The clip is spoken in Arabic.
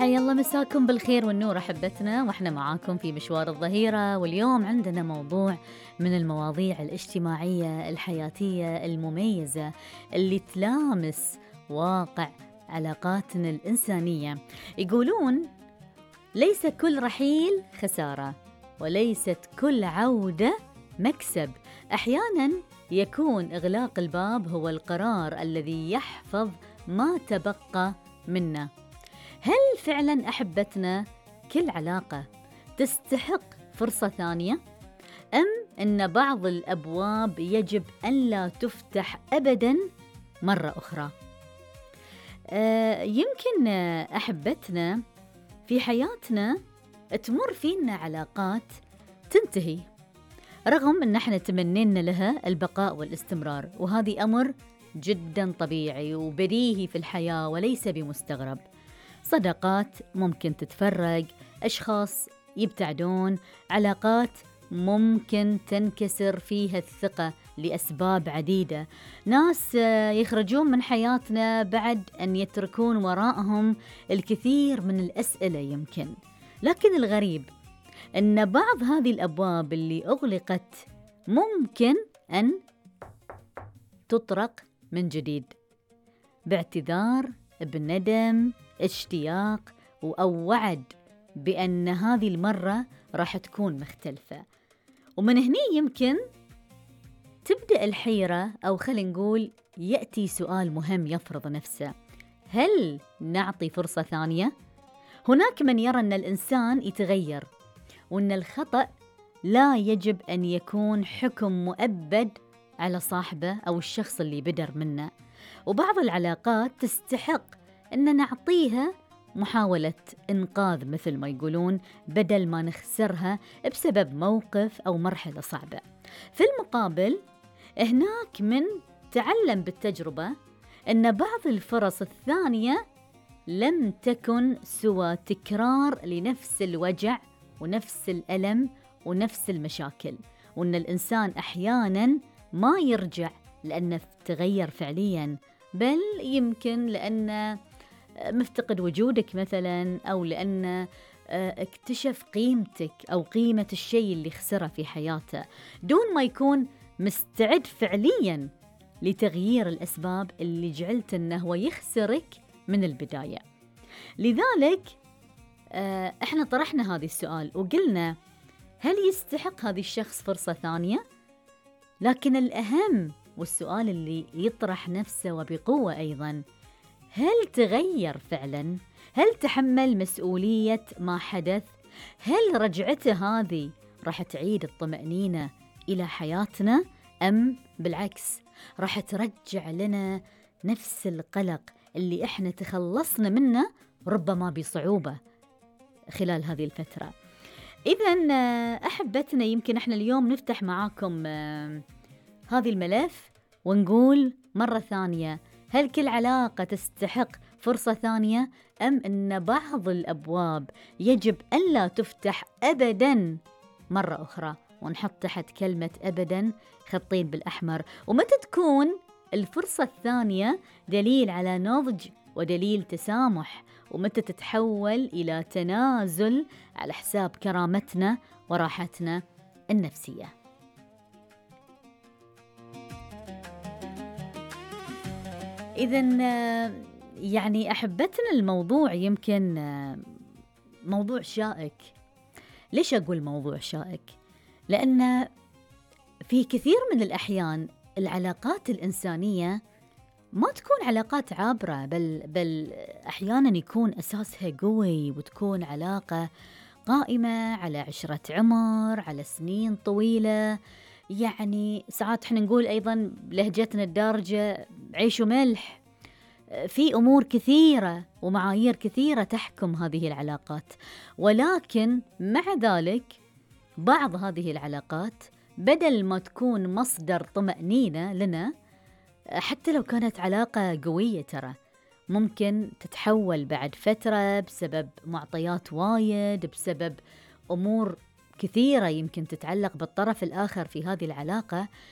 حيا الله مساكم بالخير والنور أحبتنا، وإحنا معاكم في مشوار الظهيرة. واليوم عندنا موضوع من المواضيع الاجتماعية الحياتية المميزة اللي تلامس واقع علاقاتنا الإنسانية. يقولون ليس كل رحيل خسارة، وليست كل عودة مكسب. أحياناً يكون إغلاق الباب هو القرار الذي يحفظ ما تبقى منا. هل فعلاً أحبتنا كل علاقة تستحق فرصة ثانية؟ أم أن بعض الأبواب يجب أن لا تفتح أبداً مرة أخرى؟ يمكن أحبتنا في حياتنا تمر فينا علاقات تنتهي رغم أن احنا تمنينا لها البقاء والاستمرار، وهذه أمر جدا طبيعي وبديهي في الحياة وليس بمستغرب. صداقات ممكن تتفرق، أشخاص يبتعدون، علاقات ممكن تنكسر فيها الثقة لأسباب عديدة، ناس يخرجون من حياتنا بعد أن يتركون وراءهم الكثير من الأسئلة يمكن. لكن الغريب أن بعض هذه الأبواب اللي أغلقت ممكن أن تطرق من جديد باعتذار، بندم، اشتياق، أو وعد بأن هذه المرة راح تكون مختلفة. ومن هني يمكن تبدأ الحيرة، أو خلينا نقول يأتي سؤال مهم يفرض نفسه: هل نعطي فرصة ثانية؟ هناك من يرى أن الإنسان يتغير، وأن الخطأ لا يجب أن يكون حكم مؤبد على صاحبه أو الشخص اللي بدر منه. وبعض العلاقات تستحق أن نعطيها محاولة إنقاذ مثل ما يقولون، بدل ما نخسرها بسبب موقف أو مرحلة صعبة. في المقابل هناك من تعلم بالتجربة أن بعض الفرص الثانية لم تكن سوى تكرار لنفس الوجع ونفس الألم ونفس المشاكل، وأن الإنسان أحياناً ما يرجع لأنه تغير فعلياً، بل يمكن لأنه مفتقد وجودك مثلاً، أو لأنه اكتشف قيمتك أو قيمة الشيء اللي خسره في حياته، دون ما يكون مستعد فعلياً لتغيير الأسباب اللي جعلت أنه هو يخسرك من البداية. لذلك احنا طرحنا هذا السؤال وقلنا: هل يستحق هذا الشخص فرصة ثانية؟ لكن الأهم والسؤال اللي يطرح نفسه وبقوة أيضاً: هل تغير فعلاً؟ هل تحمل مسؤولية ما حدث؟ هل رجعته هذه راح تعيد الطمأنينة إلى حياتنا؟ أم بالعكس راح ترجع لنا نفس القلق اللي احنا تخلصنا منه ربما بصعوبة خلال هذه الفترة؟ إذن أحبتنا، يمكن احنا اليوم نفتح معاكم هذه الملف ونقول مرة ثانية: هل كل علاقة تستحق فرصة ثانية؟ أم أن بعض الأبواب يجب أن لا تفتح أبداً مرة أخرى؟ ونحط تحت كلمة أبداً خطين بالأحمر. ومتى تكون الفرصة الثانية دليل على نضج ودليل تسامح؟ ومتى تتحول إلى تنازل على حساب كرامتنا وراحتنا النفسية؟ إذن يعني أحبتنا، الموضوع يمكن موضوع شائك. ليش أقول موضوع شائك؟ لأن في كثير من الأحيان العلاقات الإنسانية ما تكون علاقات عابرة، بل أحياناً يكون أساسها قوي، وتكون علاقة قائمة على عشرة عمر، على سنين طويلة. يعني ساعات احنا نقول أيضاً بلهجتنا الدارجة عيش وملح. في أمور كثيرة ومعايير كثيرة تحكم هذه العلاقات، ولكن مع ذلك بعض هذه العلاقات بدل ما تكون مصدر طمأنينة لنا، حتى لو كانت علاقة قوية، ترى ممكن تتحول بعد فترة بسبب معطيات وايد، بسبب أمور كثيرة يمكن تتعلق بالطرف الآخر في هذه العلاقة،